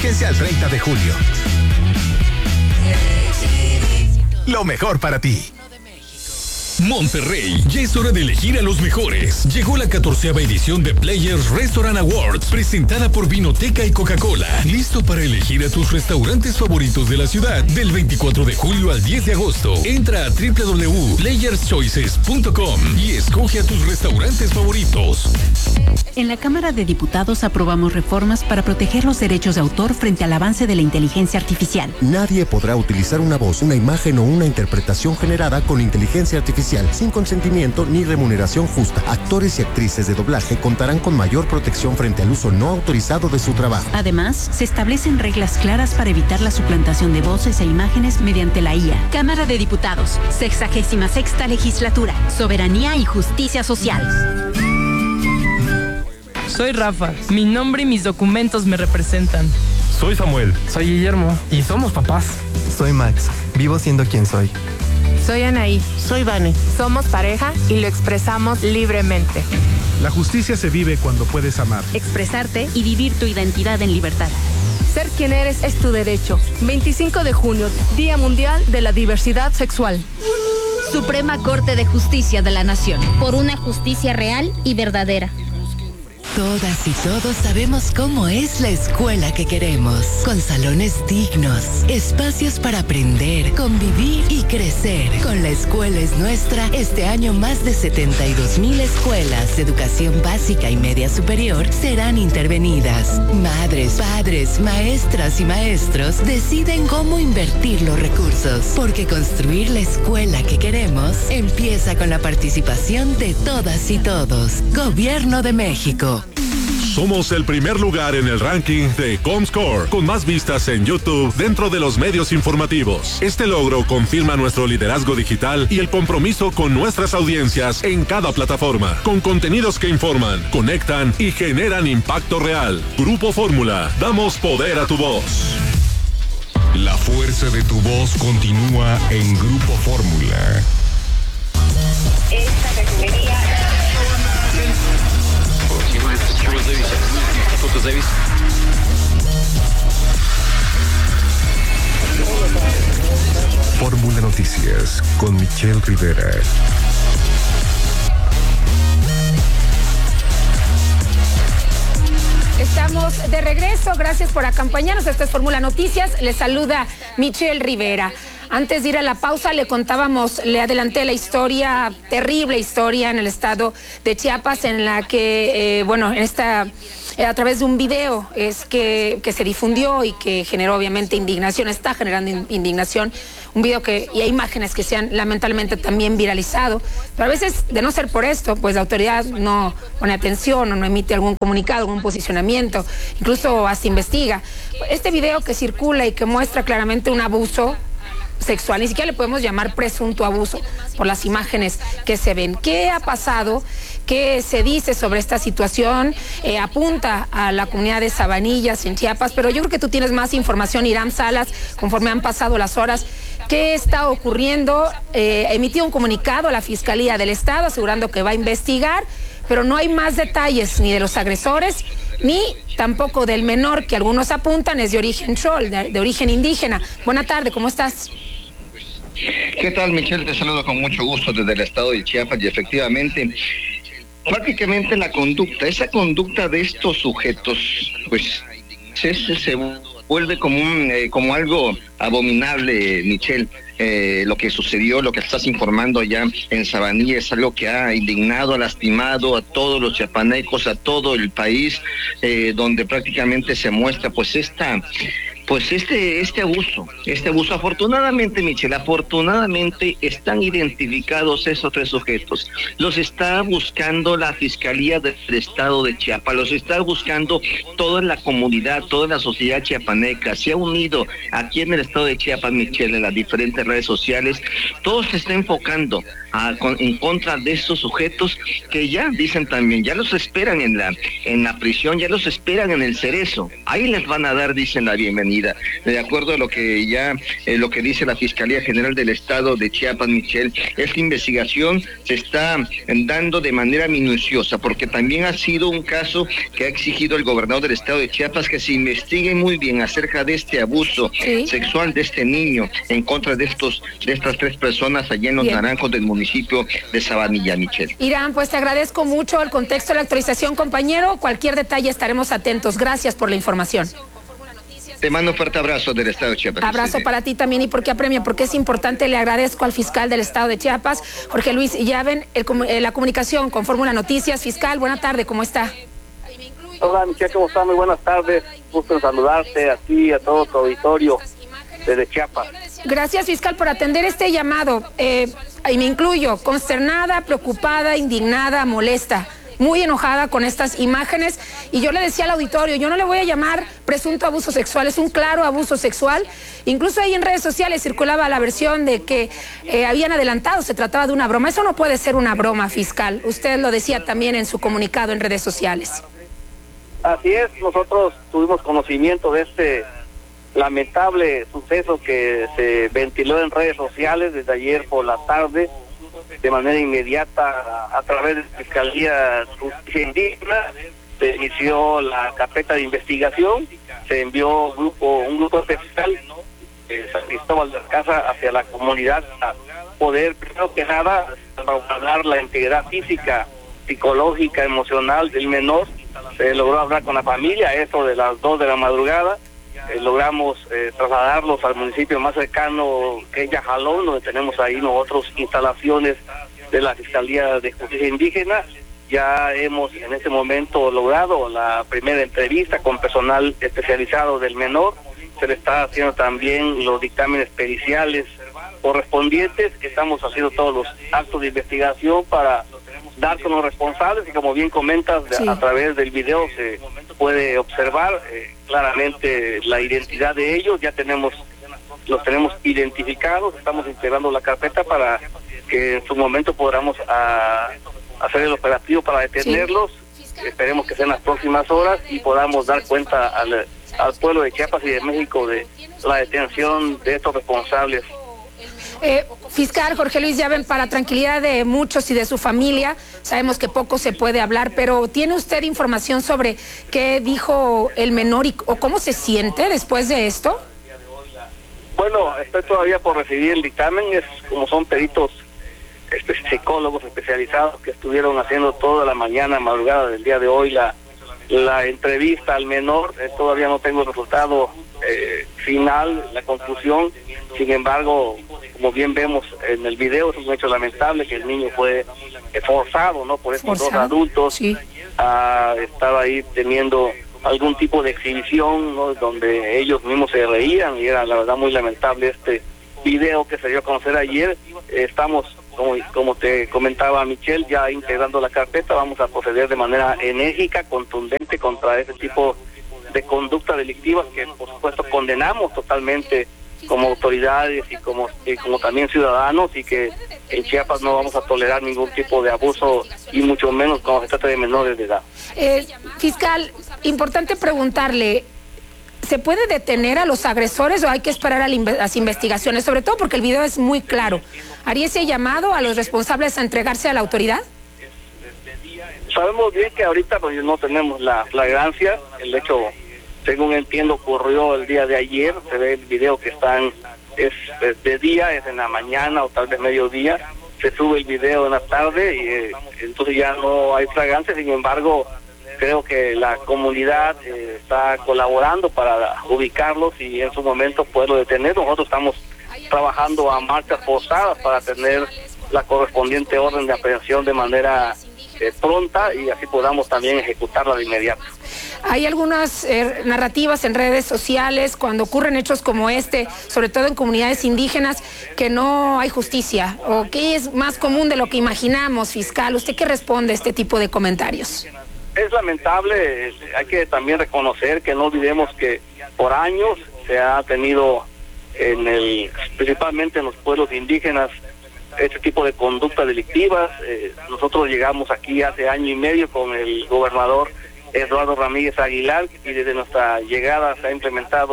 Vigencia al 30 de julio. Lo mejor para ti. Monterrey, ya es hora de elegir a los mejores. Llegó la 14ª edición de Players Restaurant Awards, presentada por Vinoteca y Coca-Cola. Listo para elegir a tus restaurantes favoritos de la ciudad. Del 24 de julio al 10 de agosto. Entra a www.playerschoices.com y escoge a tus restaurantes favoritos. En la Cámara de Diputados aprobamos reformas para proteger los derechos de autor frente al avance de la inteligencia artificial. Nadie podrá utilizar una voz, una imagen o una interpretación generada con inteligencia artificial sin consentimiento ni remuneración justa. Actores y actrices de doblaje contarán con mayor protección frente al uso no autorizado de su trabajo. Además, se establecen reglas claras para evitar la suplantación de voces e imágenes mediante la IA. Cámara de Diputados, 66ª Legislatura, Soberanía y Justicia Social. Soy Rafa, mi nombre y mis documentos me representan. Soy Samuel. Soy Guillermo. Y somos papás. Soy Max, vivo siendo quien soy. Soy Anaí. Soy Vane. Somos pareja y lo expresamos libremente. La justicia se vive cuando puedes amar, expresarte y vivir tu identidad en libertad. Ser quien eres es tu derecho. 25 de junio, Día Mundial de la Diversidad Sexual. Suprema Corte de Justicia de la Nación. Por una justicia real y verdadera. Todas y todos sabemos cómo es la escuela que queremos, con salones dignos, espacios para aprender, convivir y crecer. Con La Escuela es Nuestra, este año más de 72,000 escuelas de educación básica y media superior serán intervenidas. Madres, padres, maestras y maestros deciden cómo invertir los recursos, porque construir la escuela que queremos empieza con la participación de todas y todos. Gobierno de México. Somos el primer lugar en el ranking de Comscore, con más vistas en YouTube dentro de los medios informativos. Este logro confirma nuestro liderazgo digital y el compromiso con nuestras audiencias en cada plataforma, con contenidos que informan, conectan y generan impacto real. Grupo Fórmula, damos poder a tu voz. La fuerza de tu voz continúa en Grupo Fórmula. Esta refinería... Fórmula Noticias con Michelle Rivera. Estamos de regreso, gracias por acompañarnos. Esto es Fórmula Noticias, les saluda Michelle Rivera. Antes de ir a la pausa le adelanté la historia, terrible historia en el estado de Chiapas, en la que, a través de un video es que se difundió y que generó obviamente indignación, está generando indignación, un video y hay imágenes que se han lamentablemente también viralizado, pero a veces de no ser por esto, pues la autoridad no pone atención o no emite algún comunicado, algún posicionamiento, incluso hasta investiga. Este video que circula y que muestra claramente un abuso sexual, ni siquiera le podemos llamar presunto abuso por las imágenes que se ven. ¿Qué ha pasado? ¿Qué se dice sobre esta situación? Apunta a la comunidad de Sabanillas en Chiapas, pero yo creo que tú tienes más información, Irán Salas, conforme han pasado las horas. ¿Qué está ocurriendo? Emitió un comunicado a la Fiscalía del Estado asegurando que va a investigar, pero no hay más detalles ni de los agresores ni tampoco del menor, que algunos apuntan es de origen chol, de origen indígena. Buena tarde, ¿cómo estás? ¿Qué tal, Michelle? Te saludo con mucho gusto desde el estado de Chiapas y efectivamente, prácticamente esa conducta de estos sujetos, pues se vuelve como algo abominable, Michelle. Lo que sucedió, lo que estás informando allá en Sabanilla es algo que ha indignado, ha lastimado a todos los chiapanecos, a todo el país, donde prácticamente se muestra pues este abuso. Afortunadamente, Michelle, están identificados esos tres sujetos. Los está buscando la Fiscalía del Estado de Chiapas, los está buscando toda la comunidad, toda la sociedad chiapaneca. Se ha unido aquí en el estado de Chiapas, Michelle, en las diferentes redes sociales. Todo se está enfocando en contra de estos sujetos que ya dicen también, ya los esperan en la prisión, ya los esperan en el Cerezo. Ahí les van a dar, dicen, la bienvenida. vida. De acuerdo a lo que lo que dice la Fiscalía General del Estado de Chiapas, Michelle, esta investigación se está dando de manera minuciosa, porque también ha sido un caso que ha exigido el gobernador del Estado de Chiapas que se investigue muy bien acerca de este abuso sexual de este niño en contra de estas 3 personas allá en Los Naranjos del municipio de Sabanilla, Michelle. Irán, pues te agradezco mucho el contexto de la actualización, compañero. Cualquier detalle estaremos atentos. Gracias por la información. Te mando un fuerte abrazo del Estado de Chiapas. Abrazo para ti también. ¿Y por qué apremia? Porque es importante. Le agradezco al fiscal del Estado de Chiapas, Jorge Luis Llaven, la comunicación con Fórmula Noticias. Fiscal, buena tarde, ¿cómo está? Hola, Michelle, ¿cómo está? Muy buenas tardes. Gusto en saludarte a ti y a todo tu auditorio desde Chiapas. Gracias, fiscal, por atender este llamado. Y me incluyo, consternada, preocupada, indignada, molesta, muy enojada con estas imágenes. Y yo le decía al auditorio, yo no le voy a llamar presunto abuso sexual, es un claro abuso sexual. Incluso ahí en redes sociales circulaba la versión de que habían adelantado, se trataba de una broma. Eso no puede ser una broma, fiscal. Usted lo decía también en su comunicado en redes sociales. Así es, nosotros tuvimos conocimiento de este lamentable suceso que se ventiló en redes sociales desde ayer por la tarde, de manera inmediata a través de la Fiscalía de Justicia Indígena. Se inició la carpeta de investigación, se envió un grupo especial de San Cristóbal de la Casa hacia la comunidad a poder, primero que nada, salvaguardar la integridad física, psicológica, emocional del menor. Se logró hablar con la familia, eso de las 2 de la madrugada. Logramos trasladarlos al municipio más cercano, que es Yajalón, donde tenemos ahí nosotros instalaciones de la Fiscalía de Justicia Indígena. Ya hemos en este momento logrado la primera entrevista con personal especializado del menor. Se le está haciendo también los dictámenes periciales correspondientes. Estamos haciendo todos los actos de investigación para dar con los responsables, y como bien comentas, a través del video se puede observar claramente la identidad de ellos. Ya los tenemos identificados, estamos integrando la carpeta para que en su momento podamos hacer el operativo para detenerlos. Esperemos que sean las próximas horas y podamos dar cuenta al pueblo de Chiapas y de México de la detención de estos responsables. Fiscal Jorge Luis Llaven, para tranquilidad de muchos y de su familia, sabemos que poco se puede hablar, pero ¿tiene usted información sobre qué dijo el menor o cómo se siente después de esto? Bueno, estoy todavía por recibir el dictamen. Como son peritos psicólogos especializados que estuvieron haciendo toda la mañana, madrugada del día de hoy, la entrevista al menor. Todavía no tengo el resultado final, la conclusión. Sin embargo, como bien vemos en el video, es un hecho lamentable que el niño fue forzado, ¿no?, por estos 2 adultos. Estaba ahí teniendo algún tipo de exhibición, ¿no?, donde ellos mismos se reían, y era la verdad muy lamentable este video que se dio a conocer ayer. Estamos, como te comentaba Michelle, ya integrando la carpeta. Vamos a proceder de manera enérgica, contundente contra ese tipo de conducta delictiva que por supuesto condenamos totalmente como autoridades y como también ciudadanos, y que en Chiapas no vamos a tolerar ningún tipo de abuso, y mucho menos cuando se trata de menores de edad. Fiscal, importante preguntarle, ¿se puede detener a los agresores o hay que esperar a las investigaciones? Sobre todo porque el video es muy claro. ¿Haría ese llamado a los responsables a entregarse a la autoridad? Sabemos bien que ahorita pues no tenemos la flagrancia. El hecho, según entiendo, ocurrió el día de ayer. Se ve el video que es de día, es en la mañana o tal vez mediodía. Se sube el video en la tarde y entonces ya no hay flagrancia. Sin embargo, creo que la comunidad está colaborando para ubicarlos y en su momento poderlo detener. Nosotros estamos trabajando a marchas forzadas para tener la correspondiente orden de aprehensión de manera pronta, y así podamos también ejecutarla de inmediato. Hay algunas narrativas en redes sociales cuando ocurren hechos como este, sobre todo en comunidades indígenas, que no hay justicia, o que es más común de lo que imaginamos, fiscal. ¿Usted qué responde a este tipo de comentarios? Es lamentable. Hay que también reconocer que no olvidemos que por años se ha tenido principalmente en los pueblos indígenas, este tipo de conductas delictivas. Nosotros llegamos aquí hace año y medio con el gobernador Eduardo Ramírez Aguilar, y desde nuestra llegada se ha implementado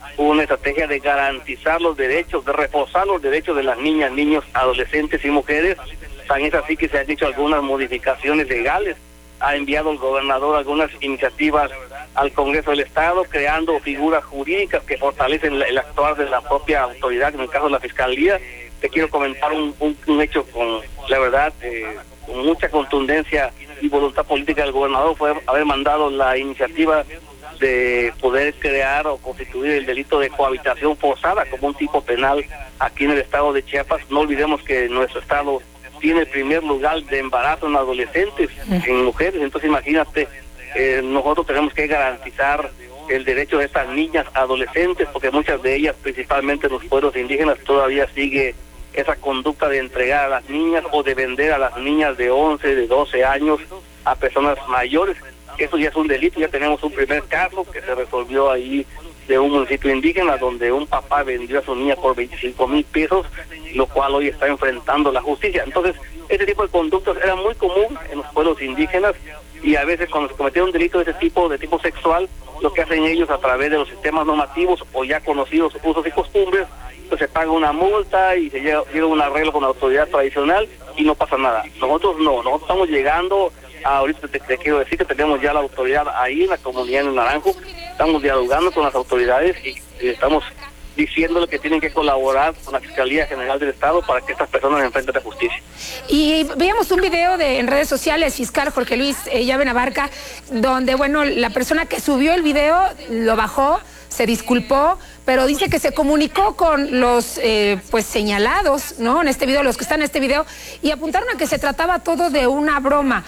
una estrategia de garantizar los derechos, de reforzar los derechos de las niñas, niños, adolescentes y mujeres. Tan es así que se han hecho algunas modificaciones legales. Ha enviado el gobernador algunas iniciativas al Congreso del Estado, creando figuras jurídicas que fortalecen el actuar de la propia autoridad, en el caso de la Fiscalía. Te quiero comentar un hecho con, la verdad, con mucha contundencia y voluntad política del gobernador, fue haber mandado la iniciativa de poder crear o constituir el delito de cohabitación forzada como un tipo penal aquí en el estado de Chiapas. No olvidemos que nuestro estado tiene el primer lugar de embarazo en adolescentes, en mujeres. Entonces imagínate, nosotros tenemos que garantizar el derecho de estas niñas adolescentes, porque muchas de ellas, principalmente en los pueblos indígenas, todavía sigue esa conducta de entregar a las niñas o de vender a las niñas de 11, de 12 años a personas mayores. Eso ya es un delito. Ya tenemos un primer caso que se resolvió ahí de un municipio indígena donde un papá vendió a su niña por 25,000 pesos, lo cual hoy está enfrentando la justicia. Entonces, este tipo de conductas era muy común en los pueblos indígenas, y a veces cuando se cometiera un delito de ese tipo, de tipo sexual, lo que hacen ellos a través de los sistemas normativos o ya conocidos usos y costumbres, pues se paga una multa y se llega un arreglo con la autoridad tradicional y no pasa nada. Nosotros no, nosotros estamos llegando, ahorita te quiero decir que tenemos ya la autoridad ahí en la comunidad de Naranjo, estamos dialogando con las autoridades y estamos diciéndole que tienen que colaborar con la Fiscalía General del Estado para que estas personas enfrenten la justicia. Y veíamos un video en redes sociales, fiscal Jorge Luis Llave Abarca, donde, bueno, la persona que subió el video lo bajó, se disculpó, pero dice que se comunicó con los pues señalados, ¿no? En este video, los que están en este video, y apuntaron a que se trataba todo de una broma.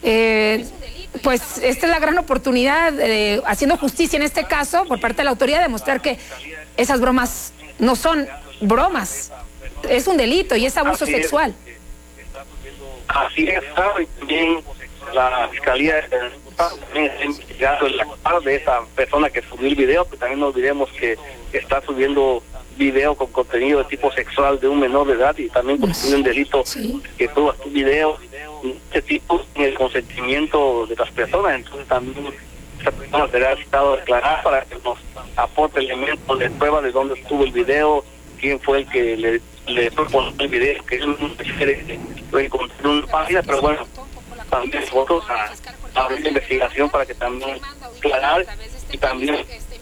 Pues esta es la gran oportunidad, haciendo justicia en este caso, por parte de la autoridad, de mostrar que esas bromas no son bromas, es un delito y es abuso sexual. Así es, claro, y también la Fiscalía también está investigando el actuar de esa persona que subió el video, que también no olvidemos que está subiendo video con contenido de tipo sexual de un menor de edad, y también constituye un delito que suba tu video de este tipo sin el consentimiento de las personas. Entonces también esa persona será citado a declarar para que nos aporte elementos de prueba de dónde estuvo el video, quién fue el que le propuso el video, que él no quiere encontrar una página, pero bueno, también nosotros a abrir la investigación para que también aclarar y también...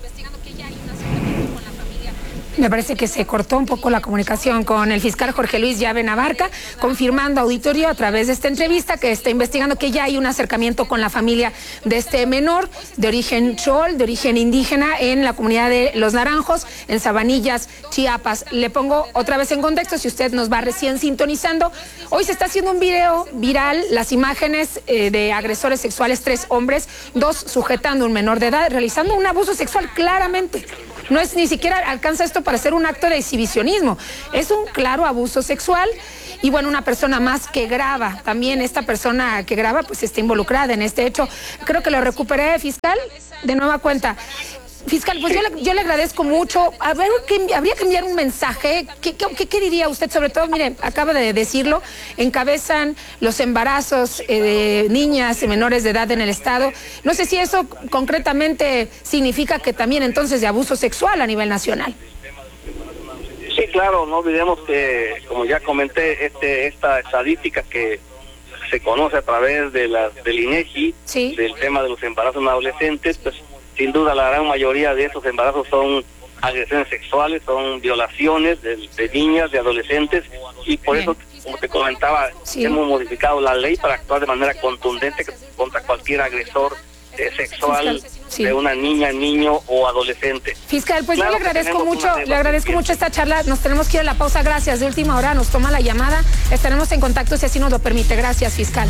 Me parece que se cortó un poco la comunicación con el fiscal Jorge Luis Llave Abarca, confirmando auditorio a través de esta entrevista que está investigando que ya hay un acercamiento con la familia de este menor de origen chol, de origen indígena, en la comunidad de Los Naranjos, en Sabanillas, Chiapas. Le pongo otra vez en contexto, si usted nos va recién sintonizando. Hoy se está haciendo un video viral, las imágenes de agresores sexuales, 3 hombres, 2 sujetando a un menor de edad, realizando un abuso sexual claramente. No es ni siquiera alcanza esto para ser un acto de exhibicionismo, es un claro abuso sexual. Y bueno, una persona más que graba, también esta persona que graba pues está involucrada en este hecho. Creo que lo recuperé, fiscal, de nueva cuenta. Fiscal, pues yo le agradezco mucho. Habría que enviar un mensaje. ¿Qué diría usted? Sobre todo, mire, acaba de decirlo, encabezan los embarazos de niñas y menores de edad en el estado. No sé si eso concretamente significa que también entonces de abuso sexual a nivel nacional. Sí, claro, no olvidemos que, como ya comenté, esta estadística que se conoce a través de del INEGI, del tema de los embarazos en adolescentes, pues sin duda la gran mayoría de esos embarazos son agresiones sexuales, son violaciones de niñas, de adolescentes, y por eso, como te comentaba, hemos modificado la ley para actuar de manera contundente contra cualquier agresor sexual de una niña, niño o adolescente. Fiscal, pues claro, yo le agradezco mucho esta charla. Nos tenemos que ir a la pausa, gracias. De última hora nos toma la llamada, estaremos en contacto si así nos lo permite. Gracias, fiscal.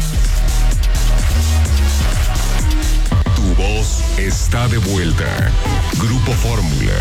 Tu voz está de vuelta. Grupo Fórmula.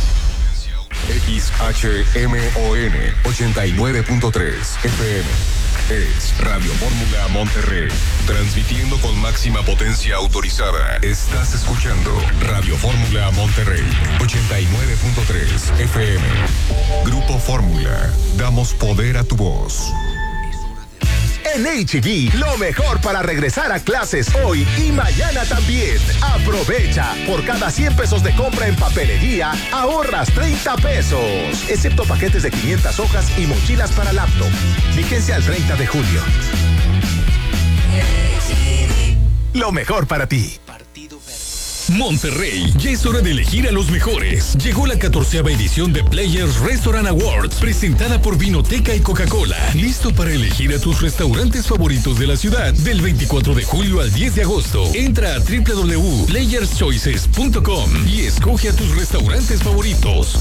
XHMON 89.3 FM. Es Radio Fórmula Monterrey, transmitiendo con máxima potencia autorizada. Estás escuchando Radio Fórmula Monterrey, 89.3 FM. Grupo Fórmula, damos poder a tu voz. En H-E-B, lo mejor para regresar a clases hoy y mañana también. Aprovecha. Por cada 100 pesos de compra en papelería, ahorras 30 pesos. Excepto paquetes de 500 hojas y mochilas para laptop. Vigencia al 30 de julio. Lo mejor para ti. Monterrey, ya es hora de elegir a los mejores. Llegó la 14ª edición de Players Restaurant Awards, presentada por Vinoteca y Coca-Cola. Listo para elegir a tus restaurantes favoritos de la ciudad del 24 de julio al 10 de agosto. Entra a www.playerschoices.com y escoge a tus restaurantes favoritos.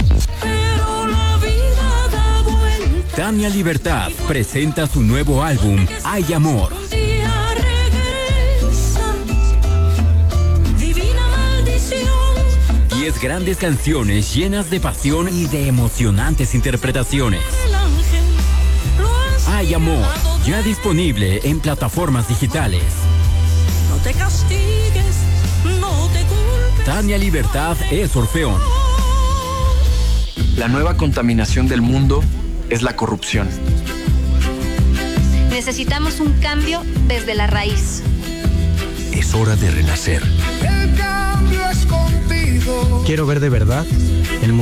Tania Libertad presenta su nuevo álbum, Hay Amor. 10 grandes canciones llenas de pasión y de emocionantes interpretaciones. Hay Amor, ya disponible en plataformas digitales. No te castigues, no te culpes. Tania Libertad es Orfeón. La nueva contaminación del mundo es la corrupción. Necesitamos un cambio desde la raíz. Es hora de renacer. El cambio es contigo. Quiero ver de verdad el mundo.